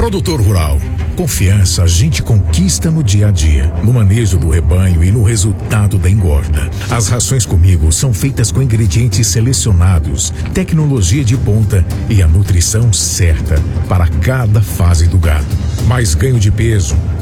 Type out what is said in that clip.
Produtor rural. Confiança a gente conquista no dia a dia, no manejo do rebanho e no resultado da engorda. As rações comigo são feitas com ingredientes selecionados, tecnologia de ponta e a nutrição certa para cada fase do gado. Mais ganho de peso,